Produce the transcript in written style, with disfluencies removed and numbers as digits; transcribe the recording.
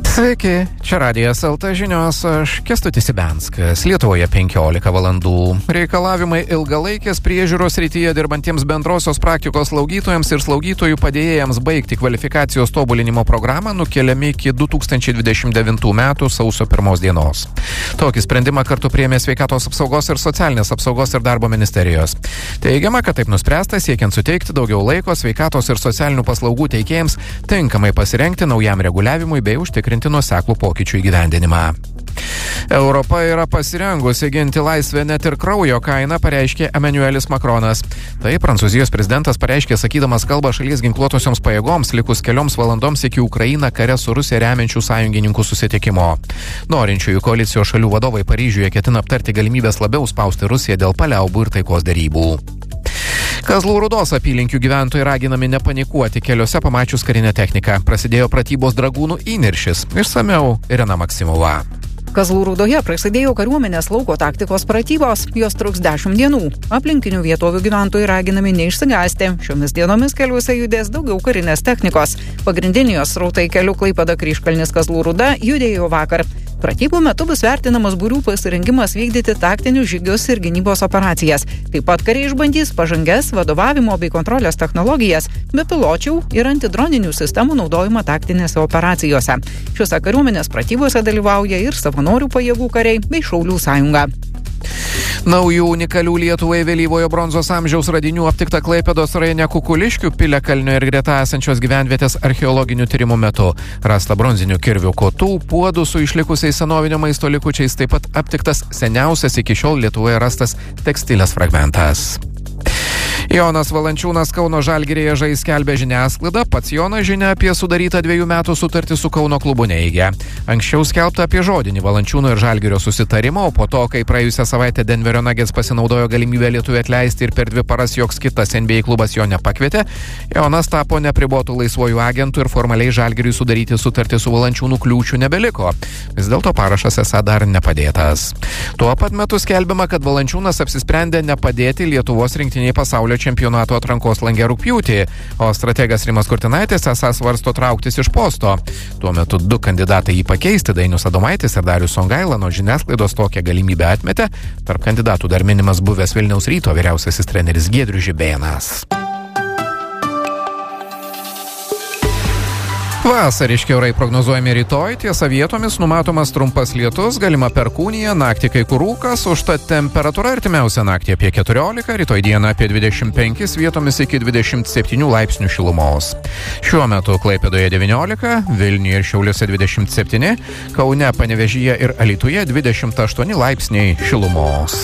Sveiki, čia Radijas LT žinios, aš Kęstutis Ibenskas. Lietuvoje 15 valandų. Reikalavimai ilgalaikės priežiūros srityje dirbantiems bendrosios praktikos slaugytojams ir slaugytojų padėjėjams baigti kvalifikacijos tobulinimo programą nukeliami iki 2029 metų sausio 1 dienos. Tokį sprendimą kartu priėmė Sveikatos apsaugos ir socialinės apsaugos ir darbo ministerijos. Teigiama, kad taip nuspręsta siekiant suteikti daugiau laiko sveikatos ir socialinių paslaugų teikėjams tinkamai pasirengti naujam reguliavimui bei užtikrinti nuoseklų pokyčių įgyvendinimą. Europa yra pasirengusi ginti laisvę net ir kraujo kainą, pareiškė Emmanuelis Macronas. Tai Prancūzijos prezidentas pareiškė sakydamas kalbą šalies ginkluotosioms pajėgoms likus kelioms valandoms iki Ukrainą kare su Rusija remiančių sąjungininkų susitikimo. Norinčiųjų koalicijos šalių vadovai Paryžiuje ketina aptarti galimybės labiau spausti Rusiją dėl paliaubų ir taikos derybų. Kazlų Rūdos apylinkių gyventojai raginami nepanikuoti keliuose pamačius karinę techniką. Prasidėjo pratybos dragūnų įniršis. Išsamiau Irena Maksimova. Kazlų Rūdoje prasidėjo kariuomenės lauko taktikos pratybos. Jos truks 10 dienų. Aplinkinių vietovių gyventojai raginami neišsigąsti. Šiomis dienomis keliuose judės daugiau karinės technikos. Pagrindiniai jos srautai keliu Klaipėda-Kryžkalnis Kazlų Rūda judėjo vakar. Pratybų metu bus vertinamas būrių pasirengimas vykdyti taktinius žygius ir gynybos operacijas. Taip pat kariai išbandys pažangias vadovavimo bei kontrolės technologijas, bepiločių ir antidroninių sistemų naudojimą taktinėse operacijose. Šiuose kariuomenės pratybose dalyvauja ir savanorių pajėgų kariai bei Šaulių sąjunga. Naujų unikalių Lietuvai vėlyvojo bronzos amžiaus radinių aptikta Klaipėdos rajone Kukuliškių, Piliakalnio ir greta esančios gyvenvietės archeologinių tyrimų metu. Rasta bronzinių kirvių kotų, puodų su išlikusiais senovinio maisto likučiais, taip pat aptiktas seniausias iki šiol Lietuvoje rastas tekstilės fragmentas. Jonas Valančiūnas Kauno Žalgiryje žais, skelbia žiniasklaida. Pats Jonas žinia apie sudarytą 2 metų sutartį su Kauno klubu neigia. Anksčiau skelbta apie žodinį Valančiūno ir Žalgirio susitarimą, o po to, kai praėjusią savaitę Denverio Nuggets pasinaudojo galimybę Lietuvį atleisti ir per 2 paras joks kitas NBA klubas jo nepakvietė, Jonas tapo neapribotų laisvojų agentų ir formaliai Žalgiriui sudaryti sutartį su Valančiūnu kliūčių nebeliko. Vis dėlto parašas esą dar nepadėtas. Tuo pat metu skelbiama, kad Valančiūnas apsisprendė nepadėti Lietuvos rinktiniai pasaulio čempionato atrankos lange rugpjūtį, o strategas Rimas Kurtinaitis esą svarsto trauktis iš posto. Tuo metu 2 kandidatai jį pakeisti, Dainius Adomaitis ir Darius Songaila, nuo žiniasklaidos tokią galimybę atmetė. Tarp kandidatų dar minimas buvęs Vilniaus Ryto vyriausiasis treneris Giedrius Žibėnas. Vasariški orai prognozuojami rytoj, tiesa vietomis numatomas trumpas lietus, galima perkūnija, naktį kai kur rūkas, užtat temperatūra artimiausią naktį apie 14, rytoj dieną apie 25, vietomis iki 27 laipsnių šilumos. Šiuo metu Klaipėdoje 19, Vilniuje ir Šiauliuose 27, Kaune, Panevėžyje ir Alytuje 28 laipsniai šilumos.